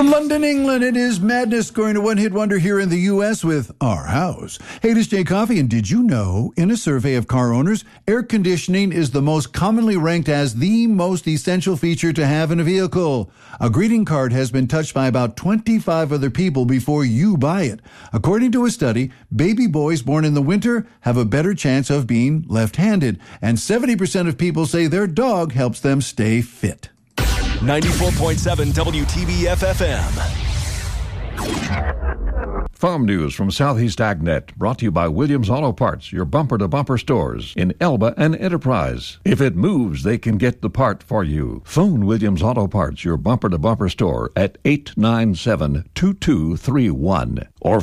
From London, England, it is Madness going to one-hit wonder here in the U.S. with Our House. Hey, this is Jay Coffey, and did you know, in a survey of car owners, air conditioning is the most commonly ranked as the most essential feature to have in a vehicle? A greeting card has been touched by about 25 other people before you buy it. According to a study, baby boys born in the winter have a better chance of being left-handed, and 70% of people say their dog helps them stay fit. 94.7 WTBF-FM. Farm news from Southeast AgNet, brought to you by Williams Auto Parts, your bumper-to-bumper stores in Elba and Enterprise. If it moves, they can get the part for you. Phone Williams Auto Parts, your bumper-to-bumper store, at 897-2231 or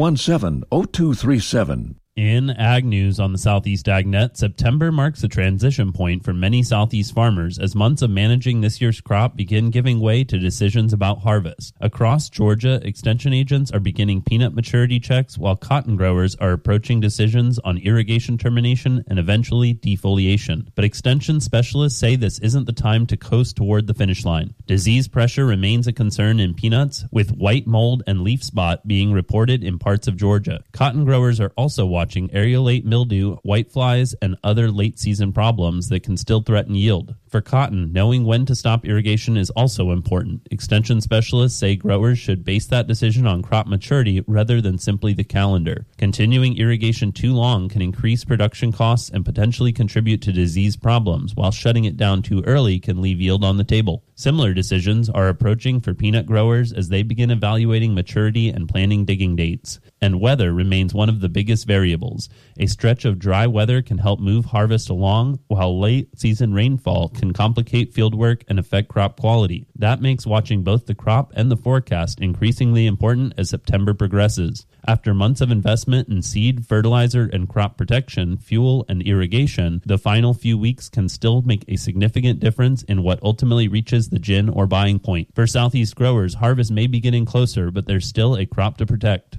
417-0237. In Ag News on the Southeast AgNet, September marks a transition point for many Southeast farmers as months of managing this year's crop begin giving way to decisions about harvest. Across Georgia, extension agents are beginning peanut maturity checks, while cotton growers are approaching decisions on irrigation termination and eventually defoliation. But extension specialists say this isn't the time to coast toward the finish line. Disease pressure remains a concern in peanuts, with white mold and leaf spot being reported in parts of Georgia. Cotton growers are also watching areolate mildew, whiteflies, and other late-season problems that can still threaten yield. For cotton, knowing when to stop irrigation is also important. Extension specialists say growers should base that decision on crop maturity rather than simply the calendar. Continuing irrigation too long can increase production costs and potentially contribute to disease problems, while shutting it down too early can leave yield on the table. Similar decisions are approaching for peanut growers as they begin evaluating maturity and planning digging dates. And weather remains one of the biggest variables. A stretch of dry weather can help move harvest along, while late-season rainfall can complicate fieldwork and affect crop quality. That makes watching both the crop and the forecast increasingly important as September progresses. After months of investment in seed, fertilizer, and crop protection, fuel, and irrigation, the final few weeks can still make a significant difference in what ultimately reaches the gin or buying point. For Southeast growers, harvest may be getting closer, but there's still a crop to protect.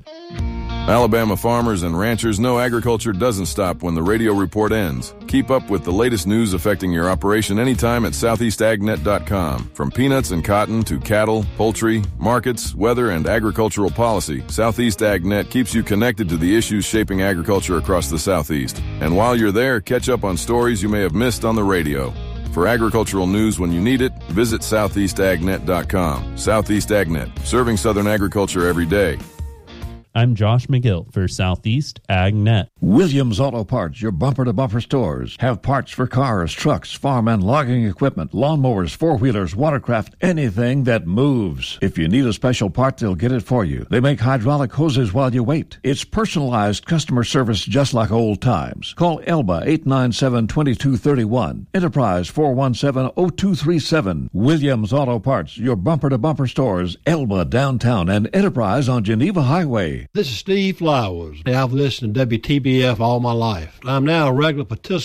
Alabama farmers and ranchers know agriculture doesn't stop when the radio report ends. Keep up with the latest news affecting your operation anytime at southeastagnet.com. From peanuts and cotton to cattle, poultry, markets, weather, and agricultural policy, Southeast AgNet keeps you connected to the issues shaping agriculture across the Southeast. And while you're there, catch up on stories you may have missed on the radio. For agricultural news when you need it, visit southeastagnet.com. Southeast AgNet, serving Southern agriculture every day. I'm Josh McGill for Southeast AgNet. Williams Auto Parts, your bumper-to-bumper stores, have parts for cars, trucks, farm and logging equipment, lawnmowers, four-wheelers, watercraft, anything that moves. If you need a special part, they'll get it for you. They make hydraulic hoses while you wait. It's personalized customer service just like old times. Call Elba 897-2231. Enterprise 417-0237. Williams Auto Parts, your bumper-to-bumper stores, Elba downtown and Enterprise on Geneva Highway. This is Steve Flowers. I've listened to WTBF all my life. I'm now a regular participant